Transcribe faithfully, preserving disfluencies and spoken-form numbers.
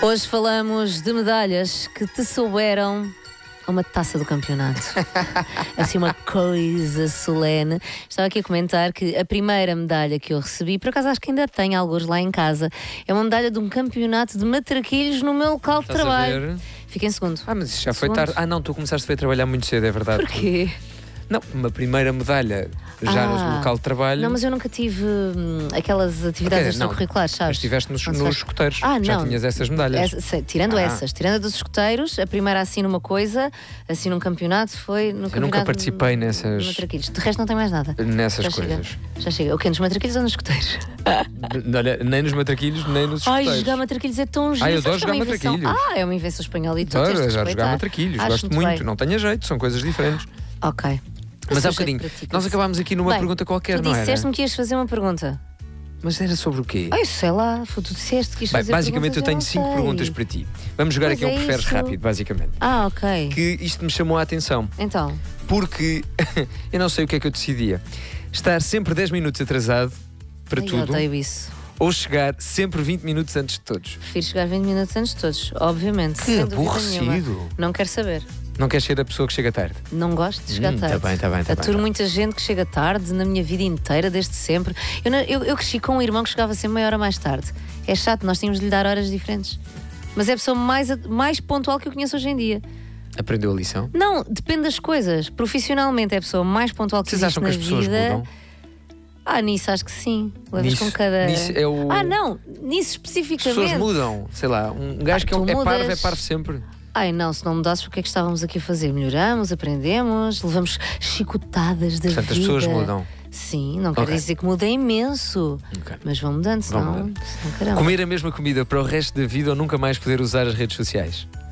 Hoje falamos de medalhas que te souberam a uma taça do campeonato. Assim, uma coisa solene. Estava aqui a comentar que a primeira medalha que eu recebi, por acaso acho que ainda tenho alguns lá em casa, é uma medalha de um campeonato de matraquilhos no meu local de Estás a trabalho. ver? Fiquei em segundo. Ah, mas isso já foi Segundo. tarde. Ah, não, tu começaste a trabalhar muito cedo, é verdade. Porquê? Não, uma primeira medalha já Ah, no local de trabalho. Não, mas eu nunca tive hum, aquelas atividades Ok, não, extracurriculares, sabes? Mas estiveste nos, Não nos sabes? escuteiros. Ah, Já não. tinhas essas medalhas. Essa- sei, tirando Ah. essas, tirando a dos escuteiros, a primeira assim numa coisa, assim num campeonato, foi no campeonato nunca participei de- nessas- de matraquilhos. De resto não tem mais nada. Nessas Já coisas. Chega. Já chega. O quê? Nos matraquilhos ou nos escuteiros? Olha, nem nos matraquilhos, nem nos Ai, escuteiros. jogar matraquilhos é tão giro. Ai, eu Sabes adoro que é uma jogar invenção- matraquilhos. Ah, é uma invenção espanhola e tu Adoro, tens de adoro respeitar. jogar matraquilhos. Acho Gosto muito. bem. Não tenha jeito, são coisas diferentes. Ok. Mas há Esse bocadinho, sujeito pratica-se. nós acabámos aqui numa Bem, pergunta qualquer, tu não era? disseste-me que ias fazer uma pergunta. Mas era sobre o quê? Ai, sei lá, foi tu disseste que ias Bem, fazer basicamente eu perguntas, tenho não cinco sei. perguntas para ti. Vamos jogar Pois aqui um é preferes isso. rápido, basicamente. Ah, ok. Que isto me chamou a atenção. Então, Porque eu não sei o que é que eu decidia. Estar sempre dez minutos atrasado para ai, eu tudo odeio isso. ou chegar sempre vinte minutos antes de todos. Prefiro chegar vinte minutos antes de todos, obviamente. Que sem dúvida aborrecido. nenhuma. Não quero saber. Não queres ser a pessoa que chega tarde? Não gosto de chegar Hum, tarde. tá bem, tá bem, tá bem, Aturo tá. muita gente que chega tarde na minha vida inteira, desde sempre. Eu, não- eu, eu cresci com um irmão que chegava sempre meia hora mais tarde. É chato, nós tínhamos de lhe dar horas diferentes. Mas é a pessoa mais, mais pontual que eu conheço hoje em dia. Aprendeu a lição? Não, depende das coisas. Profissionalmente é a pessoa mais pontual que Vocês existe acham que na as pessoas vida. mudam? Ah, nisso acho que sim. Levas Nisso- com cada. nisso é o- Ah, não, nisso As especificamente. pessoas mudam. Sei lá, um gajo Ah, que é, tu é parvo é mudas. parvo sempre. Ai não, se não mudasses, o que é que estávamos aqui a fazer? Melhoramos, aprendemos, levamos chicotadas da Portanto, as vida. pessoas mudam. Sim, não quer Ok. dizer que muda imenso. Ok. Mas vão mudando, senão, mudando. senão caramba. Comer a mesma comida para o resto da vida ou nunca mais poder usar as redes sociais?